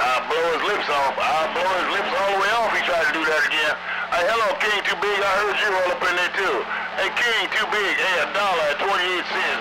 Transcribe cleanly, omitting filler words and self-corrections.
I'll blow his lips off. I'll blow his lips all the way off if he tries to do that again. Hey, hello, King Too Big. I heard you all up in there, too. Hey, King Too Big. Hey, $1.28.